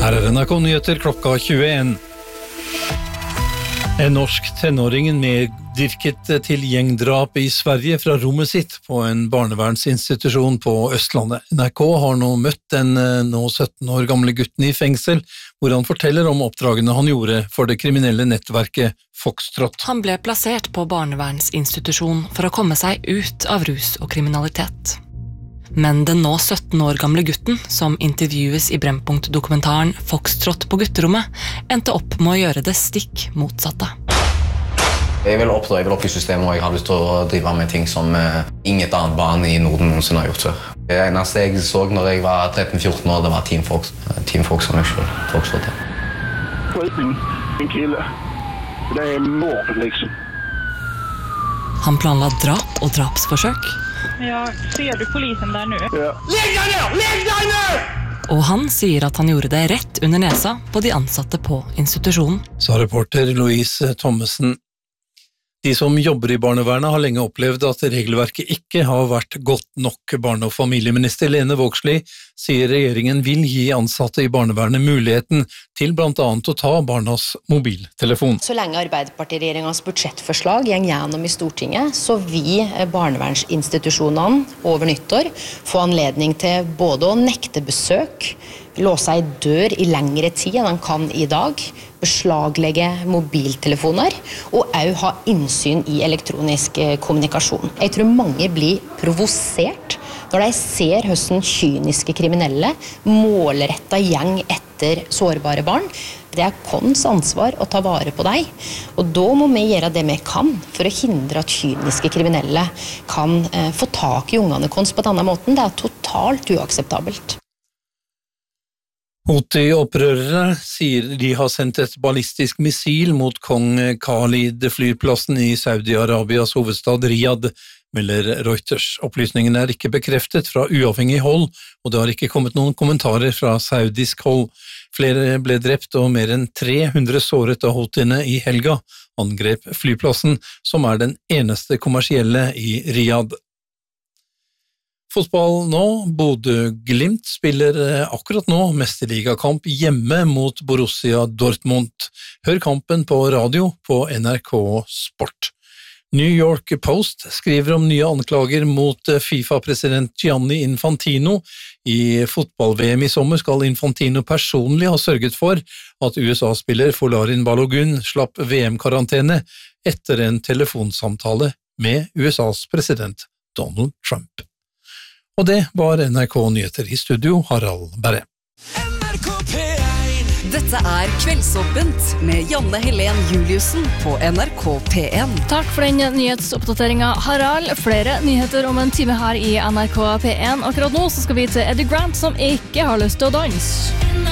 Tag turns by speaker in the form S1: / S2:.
S1: Her NRK Nyheter klokka 21. En norsk tenåring medvirket til gjengdrap i Sverige fra rommet sitt på en barnevernsinstitusjon på Østlandet. NRK har nå møtt den nå 17 år gamle gutten i fengsel, hvor han forteller om oppdragene han gjorde for det kriminelle nettverket Foxtrot.
S2: Han ble plassert på barnevernsinstitusjon for å komme seg ut av rus og kriminalitet. Men den nå 17 år gamle gutten, som intervjues i Brennpunkt-dokumentaren Foxtrot på gutterommet, endte opp med å gjøre det stikk motsatte.
S3: Jeg vil opp i systemet, og jeg har lyst til å drive med ting som inget annet barn i Norden noensinne har gjort før. Det eneste jeg så når jeg var 13-14 år, det var Team Fox. Team Fox som jeg selv, Foxtrot.
S4: Skjutning, en kille. Det mord, liksom.
S2: Han planla drap og drapsforsøk.
S5: Ja, ser du polisen der nå?
S4: Ja.
S3: Legg deg ned! Legg deg ned!
S2: Og han sier at han gjorde det rett under nesa på de ansatte på institusjonen.
S1: Sa reporter Louise Thommessen. De som jobber i barnevernet har lenge opplevd at regelverket ikke har vært godt nok. Barne- og familieminister Lene Vågslid sier regjeringen vil gi ansatte i barnevernet muligheten til blant annet å ta barnas mobiltelefon.
S6: Så lenge Arbeiderpartiregjeringens budsjettforslag går gjennom i Stortinget, så vil barnevernsinstitusjonene over nyttår få anledning til både å nekte besøk, låse ei dør i lengre tid enn han kan i dag, beslaglegge mobiltelefoner og også ha innsyn i elektronisk kommunikasjon. Jeg tror mange blir provosert når de ser hvordan kyniske kriminelle målrettet gjeng etter sårbare barn. Det vårt ansvar å ta vare på dem, og da må vi gjøre det vi kan for å hindre at kyniske kriminelle kan få tak i ungene våre på denne måten. Det totalt uakseptabelt.
S1: Houthi-opprørere sier de har sendt et ballistisk missil mot kong Khalid-flyplassen i Saudi-Arabias hovedstad Riyadh, melder Reuters. Opplysningene er ikke bekreftet fra uavhengig hold, og det har ikke kommet noen kommentarer fra saudisk hold. Flere ble drept og mer enn 300 såret av Houthiene i helga, angrep flyplassen, som er den eneste kommersielle i Riyadh. Fotball nå, Bodø/Glimt spiller akkurat nå mesterligakamp hjemme mot Borussia Dortmund. Hør kampen på radio på NRK Sport. New York Post skriver om nye anklager mot FIFA-president Gianni Infantino. I fotball-VM i sommer skal Infantino personlig ha sørget for at USA-spiller Folarin Balogun slapp VM-karantene etter en telefonsamtale med USAs president Donald Trump. Og det var NRK Nyheter i studio, Harald Berre.
S7: Dette er Kveldsåpent med Janne Helen Juliussen på NRK P1.
S8: Takk for den nyhetsoppdateringen, Harald. Flere nyheter om en time her i NRK P1. Akkurat nå så skal vi til Eddie Grant, som ikke har lyst til å danse.